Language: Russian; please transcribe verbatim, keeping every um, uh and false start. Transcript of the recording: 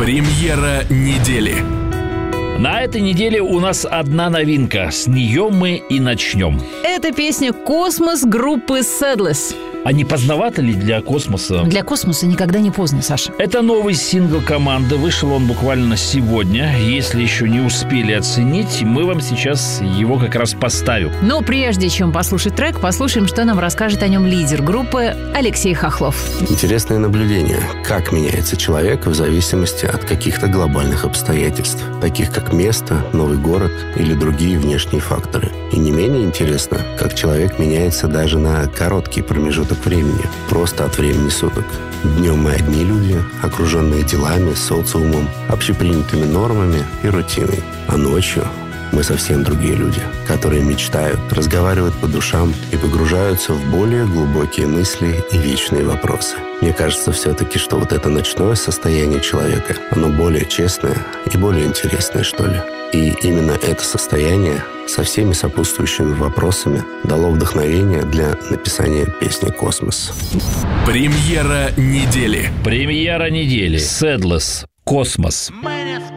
Премьера недели. На этой неделе у нас одна новинка. С нее мы и начнем. Это песня «Космос» группы Сэдлес. А не поздновато ли для космоса? Для космоса никогда не поздно, Саша. Это новый сингл команды. Вышел он буквально сегодня. Если еще не успели оценить, мы вам сейчас его как раз поставим. Но прежде чем послушать трек, послушаем, что нам расскажет о нем лидер группы Алексей Хохлов. Интересное наблюдение. Как меняется человек в зависимости от каких-то глобальных обстоятельств, таких как место, новый город или другие внешние факторы. И не менее интересно, как человек меняется даже на короткий промежуток времени, просто от времени суток. Днем мы одни люди, окруженные делами, социумом, общепринятыми нормами и рутиной. А ночью мы совсем другие люди, которые мечтают, разговаривают по душам и погружаются в более глубокие мысли и вечные вопросы. Мне кажется все-таки, что вот это ночное состояние человека, оно более честное и более интересное, что ли. И именно это состояние со всеми сопутствующими вопросами дало вдохновение для написания песни «Космос». Премьера недели. Премьера недели. Сэдлес. «Космос».